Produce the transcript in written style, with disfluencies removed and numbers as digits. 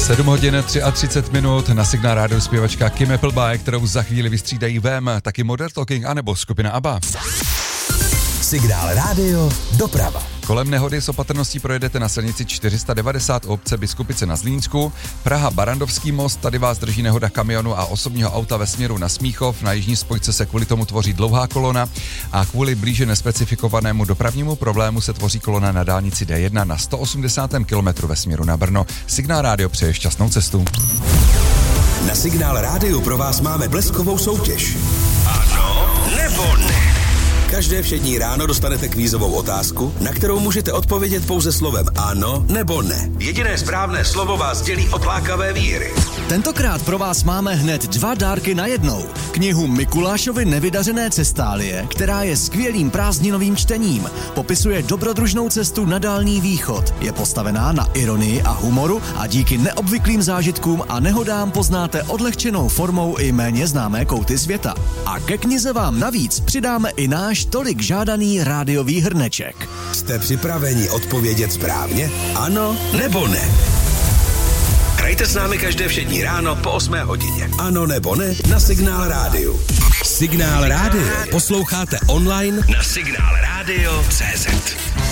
7 hodin 33 minut, na Signál rádiu zpěvačka Kim Appleby, kterou za chvíli vystřídají Vem, taky Modern Talking anebo skupina ABBA. Signál rádio doprava. Kolem nehody s opatrností projedete na silnici 490 obce Biskupice na Zlínsku, Praha Barandovský most, tady vás drží nehoda kamionu a osobního auta ve směru na Smíchov, na jižní spojce se kvůli tomu tvoří dlouhá kolona a kvůli blíže nespecifikovanému dopravnímu problému se tvoří kolona na dálnici D1 na 180. kilometru ve směru na Brno. Signál rádio přeje šťastnou cestu. Na Signál rádiu pro vás máme bleskovou soutěž. Ano nebo ne? Každé všední ráno dostanete kvízovou otázku, na kterou můžete odpovědět pouze slovem ano nebo ne. Jediné správné slovo vás dělí od lákavé výhry. Tentokrát pro vás máme hned 2 dárky na jednou. Knihu Mikulášovy nevydařené cestálie, která je skvělým prázdninovým čtením. Popisuje dobrodružnou cestu na Dálný východ. Je postavená na ironii a humoru a díky neobvyklým zážitkům a nehodám poznáte odlehčenou formou i méně známé kouty světa. A ke knize vám navíc přidáme i náš tolik žádaný rádiový hrneček. Jste připraveni odpovědět správně? Ano nebo ne? Hrajte s námi každé všední ráno po 8 hodině. Ano nebo ne na Signál rádiu. Signál rádio posloucháte online na signálradio.cz.